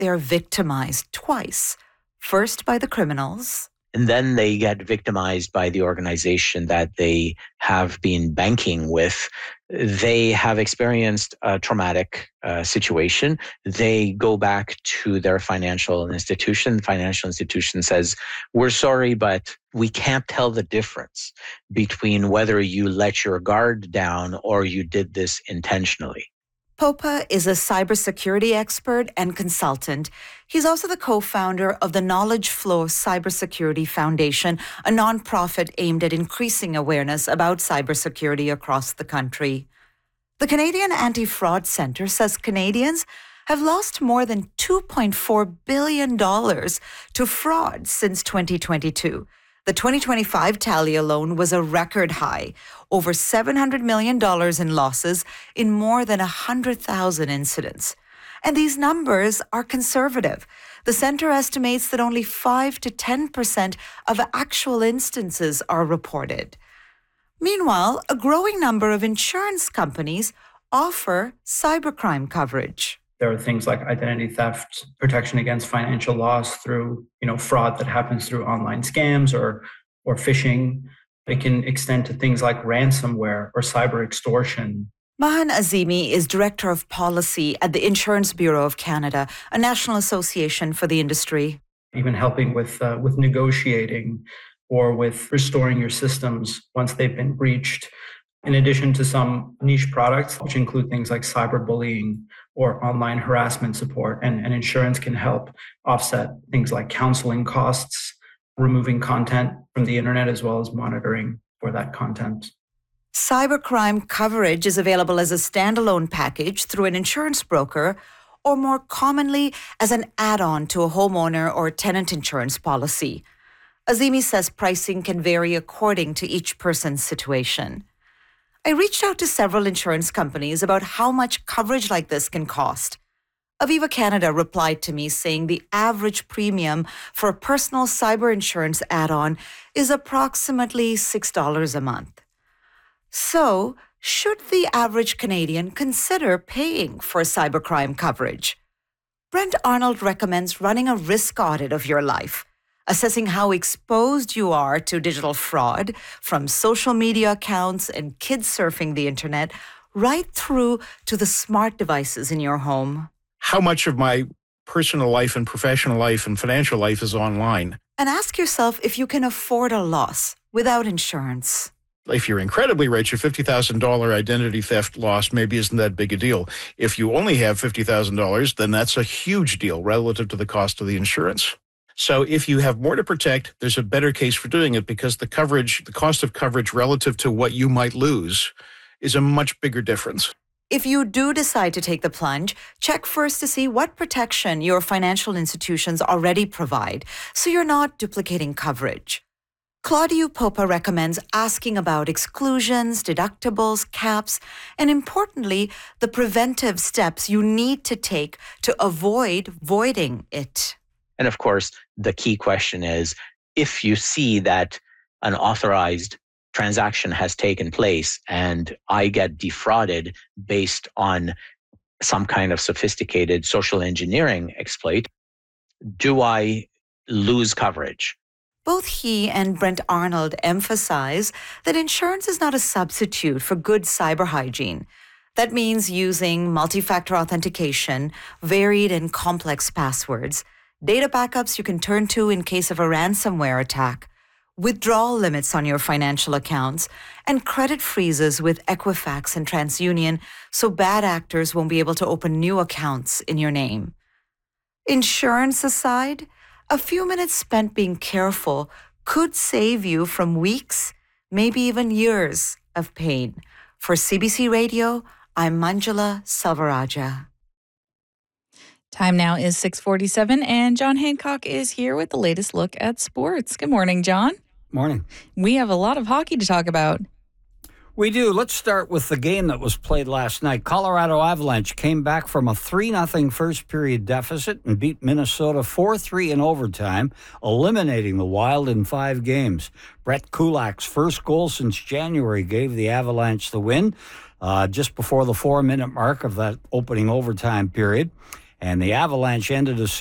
they're victimized twice. First by the criminals. And then they get victimized by the organization that they have been banking with. They have experienced a traumatic situation. They go back to their financial institution. The financial institution says, we're sorry, but we can't tell the difference between whether you let your guard down or you did this intentionally. Popa is a cybersecurity expert and consultant. He's also the co-founder of the Knowledge Flow Cybersecurity Foundation, a nonprofit aimed at increasing awareness about cybersecurity across the country. The Canadian Anti-Fraud Centre says Canadians have lost more than $2.4 billion to fraud since 2022. The 2025 tally alone was a record high, over $700 million in losses in more than 100,000 incidents. And these numbers are conservative. The centre estimates that only 5 to 10% of actual instances are reported. Meanwhile, a growing number of insurance companies offer cybercrime coverage. There are things like identity theft, protection against financial loss through, fraud that happens through online scams or phishing. It can extend to things like ransomware or cyber extortion. Mahan Azimi is Director of Policy at the Insurance Bureau of Canada, a national association for the industry. Even helping with negotiating or with restoring your systems once they've been breached. In addition to some niche products, which include things like cyberbullying or online harassment support, and insurance can help offset things like counseling costs, removing content from the internet, as well as monitoring for that content. Cybercrime coverage is available as a standalone package through an insurance broker, or more commonly as an add-on to a homeowner or tenant insurance policy. Azimi says pricing can vary according to each person's situation. I reached out to several insurance companies about how much coverage like this can cost. Aviva Canada replied to me saying the average premium for a personal cyber insurance add-on is approximately $6 a month. So, should the average Canadian consider paying for cybercrime coverage? Brent Arnold recommends running a risk audit of your life, assessing how exposed you are to digital fraud, from social media accounts and kids surfing the internet, right through to the smart devices in your home. How much of my personal life and professional life and financial life is online? And ask yourself if you can afford a loss without insurance. If you're incredibly rich, a $50,000 identity theft loss maybe isn't that big a deal. If you only have $50,000, then that's a huge deal relative to the cost of the insurance. So if you have more to protect, there's a better case for doing it because the cost of coverage relative to what you might lose is a much bigger difference. If you do decide to take the plunge, check first to see what protection your financial institutions already provide so you're not duplicating coverage. Claudio Popa recommends asking about exclusions, deductibles, caps, and importantly, the preventive steps you need to take to avoid voiding it. And of course, the key question is, if you see that an authorized transaction has taken place and I get defrauded based on some kind of sophisticated social engineering exploit, do I lose coverage? Both he and Brent Arnold emphasize that insurance is not a substitute for good cyber hygiene. That means using multi-factor authentication, varied and complex passwords, data backups you can turn to in case of a ransomware attack, withdrawal limits on your financial accounts, and credit freezes with Equifax and TransUnion so bad actors won't be able to open new accounts in your name. Insurance aside, a few minutes spent being careful could save you from weeks, maybe even years of pain. For CBC Radio, I'm Manjula Selvarajah. Time now is 6:47, and John Hancock is here with the latest look at sports. Good morning, John. Morning. We have a lot of hockey to talk about. We do. Let's start with the game that was played last night. Colorado Avalanche came back from a 3-0 first-period deficit and beat Minnesota 4-3 in overtime, eliminating the Wild in 5 games. Brett Kulak's first goal since January gave the Avalanche the win, just before the 4-minute mark of that opening overtime period. and the Avalanche ended a